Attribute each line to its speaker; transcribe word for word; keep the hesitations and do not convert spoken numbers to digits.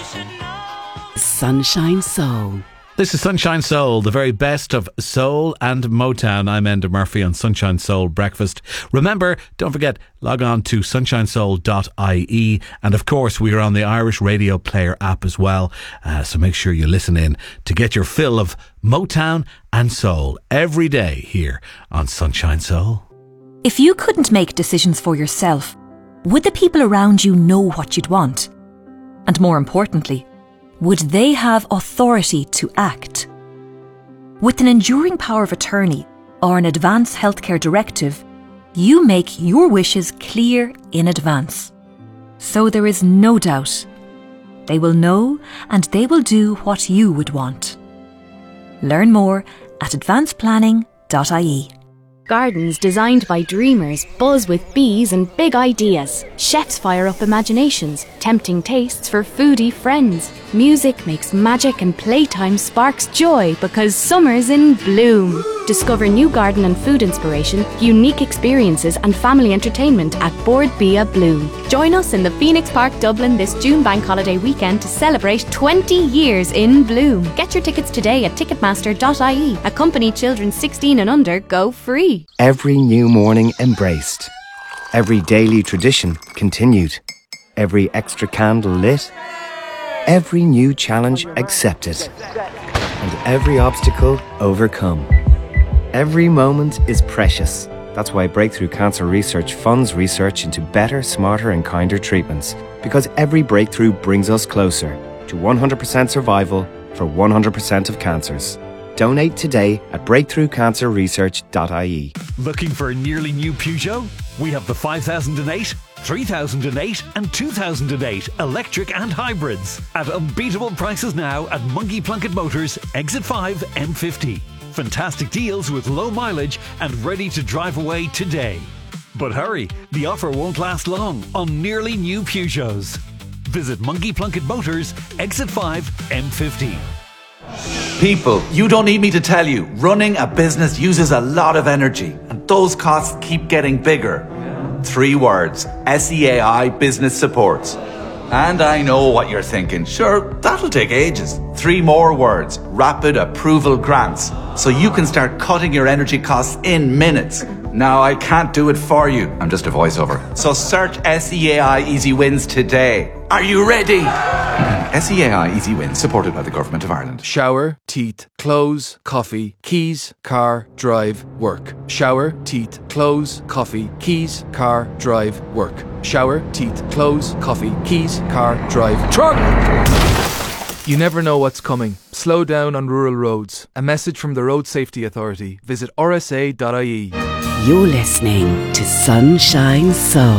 Speaker 1: Sunshine Soul.
Speaker 2: This is Sunshine Soul, the very best of soul and Motown. I'm Enda Murphy on Sunshine Soul Breakfast. Remember, don't forget, log on to sunshine soul dot I E, and of course we are on the Irish Radio Player app as well, uh, so make sure you listen in to get your fill of Motown and soul every day here on Sunshine Soul.
Speaker 3: If you couldn't make decisions for yourself, would the people around you know what you'd want? And more importantly, would they have authority to act? With an enduring power of attorney or an advance healthcare directive, you make your wishes clear in advance. So there is no doubt. They will know and they will do what you would want. Learn more at advance planning dot I E.
Speaker 4: Gardens designed by dreamers buzz with bees and big ideas. Chefs fire up imaginations, tempting tastes for foodie friends. Music makes magic and playtime sparks joy because summer's in bloom. Discover new garden and food inspiration, unique experiences and family entertainment at Board Bia Bloom. Join us in the Phoenix Park, Dublin this June bank holiday weekend to celebrate twenty years in bloom. Get your tickets today at ticketmaster dot I E. Accompany children sixteen and under go free.
Speaker 5: Every new morning embraced. Every daily tradition continued. Every extra candle lit. Every new challenge accepted. And every obstacle overcome. Every moment is precious. That's why Breakthrough Cancer Research funds research into better, smarter and kinder treatments. Because every breakthrough brings us closer to one hundred percent survival for one hundred percent of cancers. Donate today at breakthrough cancer research dot I E.
Speaker 6: Looking for a nearly new Peugeot? We have the five thousand eight, three thousand eight and two thousand eight electric and hybrids at unbeatable prices now at Monkey Plunkett Motors, Exit five, M fifty. Fantastic deals with low mileage and ready to drive away today. But hurry, the offer won't last long on nearly new Peugeots. Visit Monkey Plunkett Motors, Exit five, M fifty.
Speaker 7: People, you don't need me to tell you, running a business uses a lot of energy and those costs keep getting bigger. Three words, S E A I Business Supports. And I know what you're thinking, sure, that'll take ages. Three more words, Rapid Approval Grants, so you can start cutting your energy costs in minutes. Now, I can't do it for you, I'm just a voiceover. So search S E A I Easy Wins today. Are you ready? S E A I Easy Wins, supported by the Government of Ireland.
Speaker 8: Shower, teeth, clothes, coffee, keys, car, drive, work. Shower, teeth, clothes, coffee, keys, car, drive, work. Shower, teeth, clothes, coffee, keys, car, drive, truck! You never know what's coming. Slow down on rural roads. A message from the Road Safety Authority. Visit R S A dot I E.
Speaker 1: You're listening to Sunshine Soul.